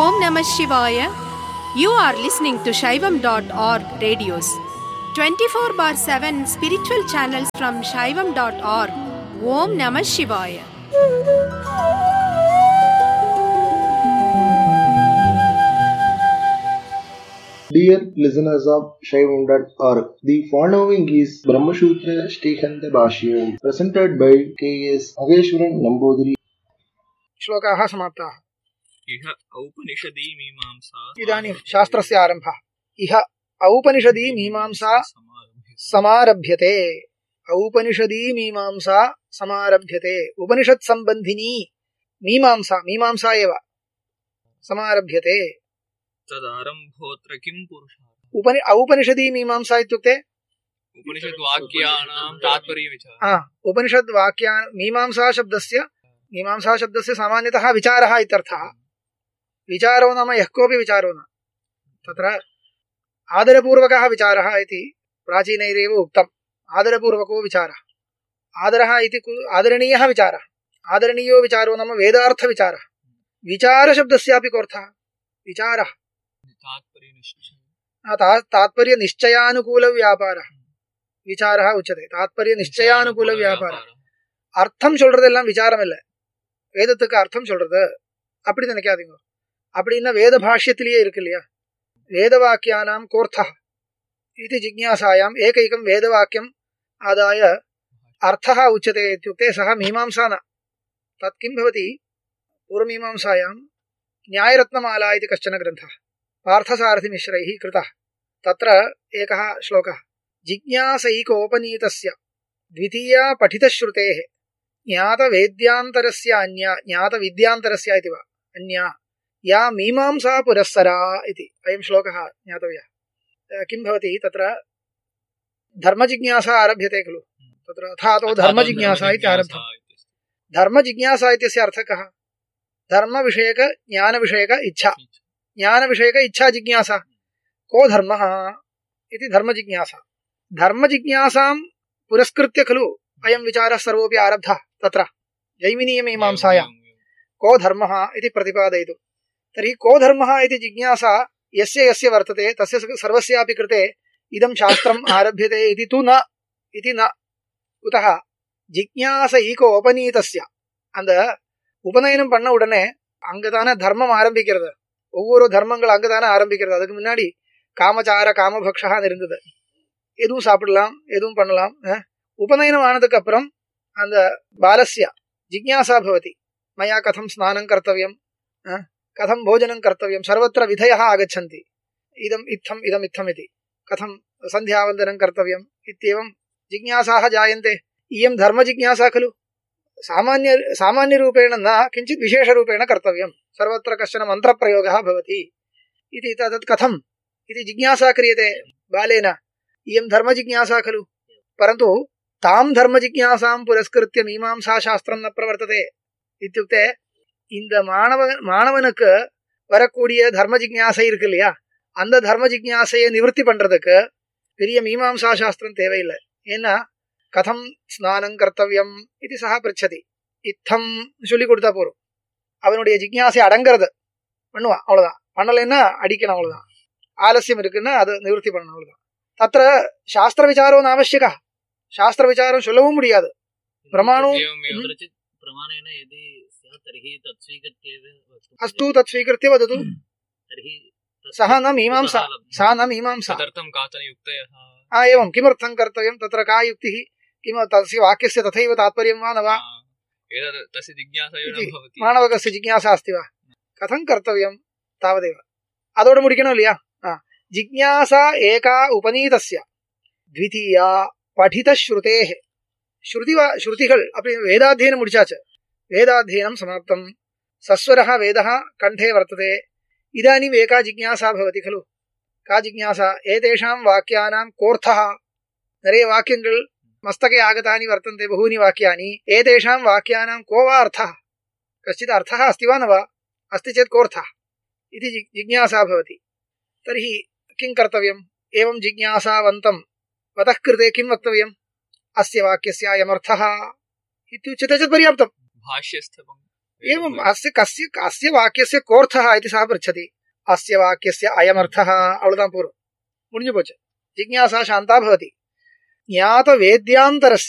Om Namah Shivaya. You are listening to Shaivam.org radios. 24/7 spiritual channels from Shaivam.org. Om Namah Shivaya. Dear listeners of Shaivam.org, the following is Brahmasutra Shrikanta Bhashyam, presented by K.S. Ageshwaran Namboodiri. श्लोकाः समाप्ताः। इह औपनिषदि मीमांसा इदानीं शास्त्रस्य आरम्भः। इह औपनिषदि मीमांसा समारभ्यते। औपनिषदि मीमांसा समारभ्यते। उपनिषत् सम्बन्धिनी मीमांसा, मीमांसा एव समारभ्यते। तदारम्भोऽत्र किं पुरुषार्थः? औपनिषदि मीमांसा इत्युक्ते उपनिषद्वाक्यानां तात्पर्यविचारः। उपनिषद्वाक्या मीमांसा शब्दस्य सामान्यतः विचारः इत्यर्थः। विचारो नाम यः कोऽपि विचारो न, तत्र आदरपूर्वकः विचारः इति प्राचीनैरेव उक्तम्। आदरपूर्वको विचारः, आदरः इति आदरणीयः विचारः। आदरणीयो विचारो नाम वेदार्थविचारः। विचारशब्दस्यापि कोऽर्थः? विचारः तात्पर्यनिश्चयानुकूलव्यापारः विचारः उच्यते। तात्पर्यनिश्चयानुकूलव्यापारः, அர்த்தம் சொல்றதெல்லாம் விசாரம் இல்லை, வேதத்துக்கு அர்த்தம் சொல்றது அப்படி நினைக்காதீங்க. அப்படின்னா வேத பாஷ்யத்திலேயே இருக்கு இல்லையா, வேத வாக்கியானாம் கோர்த்தः इति जिज्ञासायाम् एकैकं वेदवाक्यम् आदाय अर्थः उच्यते इत्युक्ते सः मीमांसा न। तत् किं भवति, पूर्वमीमांसायां न्यायरत्नमाला इति कश्चन ग्रन्थः पार्थसारथिमिश्रैः कृतः। तत्र एकः श्लोकः, जिज्ञासैकोपनीतस्य द्वितीया पठितश्रुतेः ज्ञातवेद्यान्तरस्य अन्या ज्ञातविद्यान्तरस्य इति वा अन्या या मीमांसा पुरस्सरा इति अयं श्लोकः ज्ञातव्यः। किं भवति, तत्र धर्मजिज्ञासा आरभ्यते खलु, तत्र अथातो धर्मजिज्ञासा इति आरब्धम्। धर्मजिज्ञासा इत्यस्य अर्थः कः? धर्मविषयक ज्ञानविषयक इच्छा, ज्ञानविषयक इच्छा जिज्ञासा। को धर्मः इति धर्मजिज्ञासा। धर्मजिज्ञासां पुरस्कृत्य खलु अयं विचारः सर्वोऽपि आरब्धः। तत्र जैमिनीयमीमांसायां को धर्मः इति प्रतिपादयितुं। तर्हि को धर्मः इति जिज्ञासा यस्य यस्य वर्तते तस्य सर्वस्यापि कृते इदं शास्त्रम् आरभ्यते इति तु न, इति न। कुतः? जिज्ञासैकोपनीतस्य, அந்த உபநயனம் பண்ண உடனே அங்கதான தர்மம் ஆரம்பிக்கிறது. ஒவ்வொரு தர்மங்கள் அங்கதானே ஆரம்பிக்கிறது. அதுக்கு முன்னாடி காமச்சார காமபக்ஷான்னு இருந்தது. எதுவும் சாப்பிடலாம், எதுவும் பண்ணலாம். உபநயனம் ஆனதுக்கு அப்புறம் அந்த பாலஸ்ய ஜிக்ஞாசா பவதி, மயா கதம் ஸ்நானம் கர்த்தவ்யம், कथं भोजनं कर्तव्यं, सर्वत्र विधयः आगच्छन्ति, इदम् इत्थम् इदम् इत्थम् इति, कथं सन्ध्यावन्दनं कर्तव्यम् इत्येवं जिज्ञासाः जायन्ते। इयं धर्मजिज्ञासा खलु। सामान्यरूपेण न, किञ्चित् विशेषरूपेण कर्तव्यं। सर्वत्र कश्चन मन्त्रप्रयोगः भवति इति, तत् कथम् इति जिज्ञासा क्रियते बालेन। इयं धर्मजिज्ञासा खलु। परन्तु तां धर्मजिज्ञासां पुरस्कृत्य मीमांसाशास्त्रं न प्रवर्तते। इत्युक्ते இந்த மாணவனுக்கு வரக்கூடிய தர்ம ஜிக்ஞாசை இருக்கு இல்லையா, அந்த தர்ம ஜிக்ஞாசையை நிவர்த்தி பண்றதுக்கு பெரிய மீமாம்சா சாஸ்திரம் தேவையில்லை. ஏன்னா கதம் ஸ்நானம் கர்த்தவ்யம் இது சஹா பிரிச்சதி, இத்தம் சொல்லி கொடுத்தா போறோம். அவனுடைய ஜிக்ஞாசை அடங்கிறது பண்ணுவான், அவ்வளவுதான். பண்ணலைன்னா அடிக்கணும், அவ்வளவுதான். ஆலசியம் இருக்குன்னா அது நிவர்த்தி பண்ணணும், அவ்வளவுதான். தத்திர சாஸ்திர விசாரம் அவசியகா. சாஸ்திர விசாரம் சொல்லவும் முடியாது. பிரமாணம் अस्तु तत् स्वीकृत्य वदतु। सः न मीमांसा, सा न मीमांसा। एवं किमर्थं कर्तव्यं, तत्र का युक्तिः, किम तस्य वाक्यस्य तथैव तात्पर्यं वा न वा, माणवकस्य जिज्ञासा अस्ति वा, कथं कर्तव्यं तावदेव। अदोड मुडिकणो इल्लैया। जिज्ञासा एका उपनीतस्य द्वितीया पठितश्रुतेः, श्रुतिகள் अपि वेदाध्ययनं मुडिचाच, वेदाध्ययनं समाप्तं, सस्वरः वेदः कण्ठे वर्तते। इदानीम् एका जिज्ञासा भवति खलु। का जिज्ञासा? एतेषां वाक्यानां कोऽर्थः। नरे वाक्यங்கள் मस्तके आगतानि वर्तन्ते, बहूनि वाक्यानि। एतेषां वाक्यानां को वा अर्थः, कश्चित् अर्थः अस्ति वा न वा, अस्ति चेत् कोऽर्थः इति जिज्ञासा भवति। तर्हि किं कर्तव्यम्? एवं जिज्ञासावन्तं वतः कृते किं वक्तव्यम्? अस्य वाक्यस्य अयमर्थः इत्युच्यते चेत् पर्याप्तम्। एवम् अस्य कस्य वाक्यस्य कोऽर्थः इति सः पृच्छति। अस्य वाक्यस्य अयमर्थः अवलुदां पूर्वं मुञ्जु पोच जिज्ञासा शान्ता भवति। ज्ञातवेद्यान्तरस्य